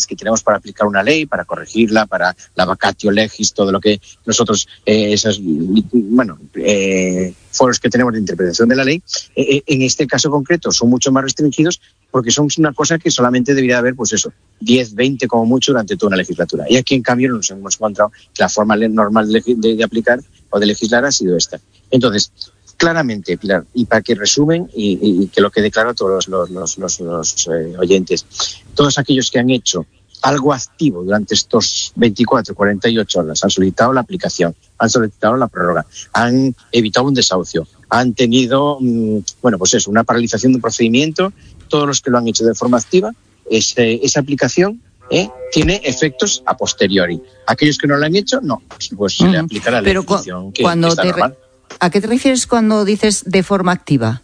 que tenemos para aplicar una ley, para corregirla, para la vacatio legis, todo lo que nosotros, foros que tenemos de interpretación de la ley, en este caso concreto son mucho más restringidos porque son una cosa que solamente debería haber, 10, 20 como mucho durante toda una legislatura. Y aquí, en cambio, nos hemos encontrado que la forma normal de aplicar o de legislar ha sido esta. Entonces, claramente, Pilar, y para que resumen y que lo quede claro a todos los oyentes, todos aquellos que han hecho algo activo durante estos 24, 48 horas, han solicitado la aplicación, han solicitado la prórroga, han evitado un desahucio, han tenido, una paralización de un procedimiento, todos los que lo han hecho de forma activa, esa aplicación tiene efectos a posteriori. Aquellos que no lo han hecho, no, pues se le aplicará la legislación que está normal. ¿A qué te refieres cuando dices de forma activa?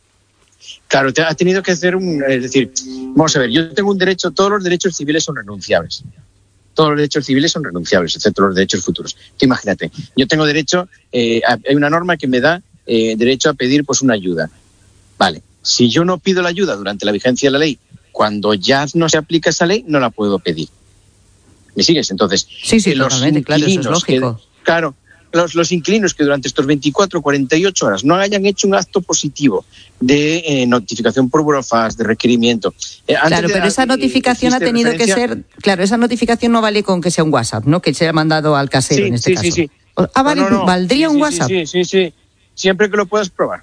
Claro, ha tenido que hacer es decir, vamos a ver, yo tengo un derecho, todos los derechos civiles son renunciables. Todos los derechos civiles son renunciables, excepto los derechos futuros. Tú imagínate, yo tengo derecho, hay una norma que me da derecho a pedir una ayuda. Vale, si yo no pido la ayuda durante la vigencia de la ley, cuando ya no se aplica esa ley, no la puedo pedir. ¿Me sigues? Entonces, sí, totalmente, claro, eso es lógico. Los inquilinos que durante estos 24 o 48 horas no hayan hecho un acto positivo de notificación por burofax, de requerimiento. Pero esa notificación ha tenido que ser... Claro, esa notificación no vale con que sea un WhatsApp, ¿no? Que se haya mandado al casero en este caso. Sí. ¿Valdría un WhatsApp? Sí. Siempre que lo puedas probar.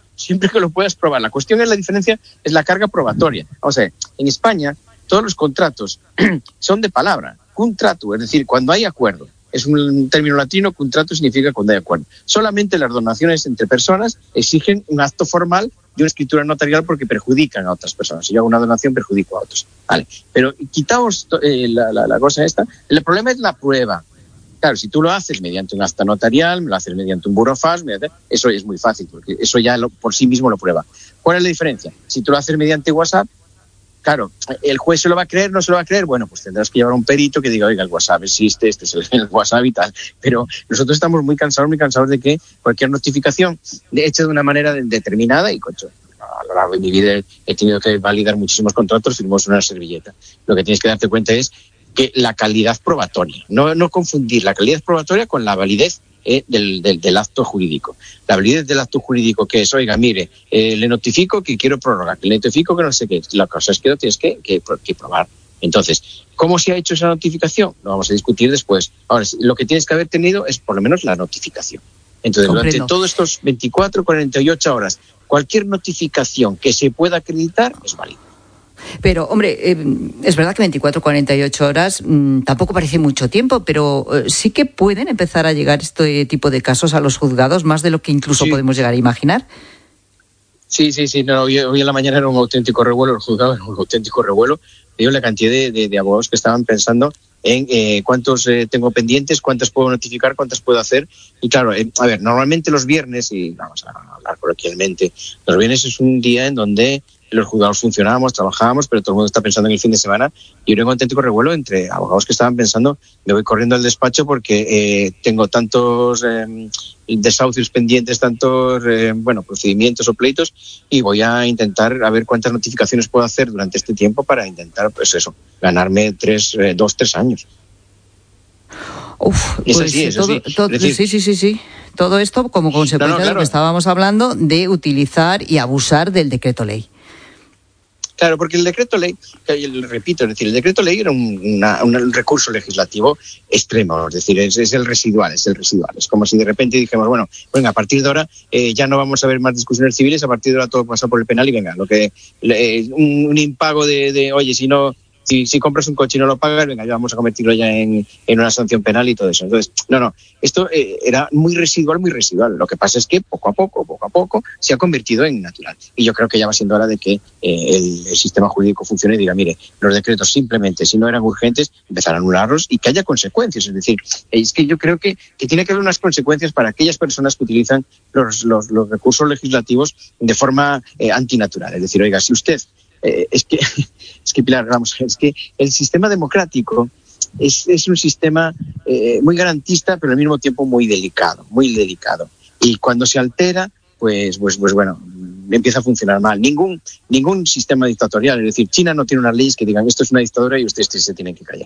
La cuestión es la diferencia, es la carga probatoria. O sea, en España todos los contratos son de palabra. Contrato, es decir, cuando hay acuerdo. Es un término latino, contrato significa cuando hay acuerdo. Solamente las donaciones entre personas exigen un acto formal y una escritura notarial porque perjudican a otras personas. Si yo hago una donación, perjudico a otros. Vale. Pero quitaos la cosa esta. El problema es la prueba. Claro, si tú lo haces mediante un acta notarial, lo haces mediante un burofax, eso es muy fácil, porque eso ya por sí mismo lo prueba. ¿Cuál es la diferencia? Si tú lo haces mediante WhatsApp, claro, ¿el juez se lo va a creer? ¿No se lo va a creer? Bueno, pues tendrás que llevar a un perito que diga, oiga, el WhatsApp existe, este es el WhatsApp y tal. Pero nosotros estamos muy cansados de que cualquier notificación hecha de una manera determinada, y cocho, a lo largo de mi vida he tenido que validar muchísimos contratos, firmamos una servilleta. Lo que tienes que darte cuenta es que la calidad probatoria, no confundir la calidad probatoria con la validez del acto jurídico. La validez del acto jurídico que es, oiga, mire, le notifico que quiero prórroga, le notifico que no sé qué. La cosa es que lo tienes que probar. Entonces, ¿cómo se ha hecho esa notificación? Lo vamos a discutir después. Ahora, lo que tienes que haber tenido es por lo menos la notificación. Entonces, durante todos estos 24, 48 horas, cualquier notificación que se pueda acreditar es válida. Pero, hombre, es verdad que 24, 48 horas tampoco parece mucho tiempo, pero sí que pueden empezar a llegar este tipo de casos a los juzgados, más de lo que incluso podemos llegar a imaginar. Sí. No, hoy en la mañana era un auténtico revuelo, el juzgado era un auténtico revuelo. Digo, la cantidad de abogados que estaban pensando en cuántos tengo pendientes, cuántas puedo notificar, cuántas puedo hacer. Y claro, a ver, normalmente los viernes, y vamos a hablar coloquialmente, los viernes es un día en donde los juzgados funcionábamos, trabajábamos, pero todo el mundo está pensando en el fin de semana. Y era un auténtico revuelo entre abogados que estaban pensando, me voy corriendo al despacho porque tengo tantos desahucios pendientes, tantos procedimientos o pleitos, y voy a intentar a ver cuántas notificaciones puedo hacer durante este tiempo para intentar, ganarme 2-3 años. Es así. Sí. Todo esto como consecuencia de lo que estábamos hablando de utilizar y abusar del decreto ley. Claro, porque el decreto ley, repito, es decir, el decreto ley era un recurso legislativo extremo, es decir, es el residual. Es como si de repente dijéramos, bueno, venga, a partir de ahora ya no vamos a ver más discusiones civiles, a partir de ahora todo pasa por el penal y venga, lo que un impago de oye, si compras un coche y no lo pagas, venga, ya vamos a convertirlo ya en una sanción penal y todo eso. Entonces, esto era muy residual. Lo que pasa es que poco a poco se ha convertido en natural. Y yo creo que ya va siendo hora de que el sistema jurídico funcione y diga, mire, los decretos simplemente, si no eran urgentes, empezar a anularlos y que haya consecuencias. Es decir, es que yo creo que tiene que haber unas consecuencias para aquellas personas que utilizan los recursos legislativos de forma antinatural. Es decir, oiga, si usted... Es que Pilar, es que el sistema democrático es un sistema muy garantista, pero al mismo tiempo muy delicado. Y cuando se altera, pues bueno, empieza a funcionar mal. Ningún sistema dictatorial, es decir, China no tiene unas leyes que digan esto es una dictadura y ustedes se tienen que callar.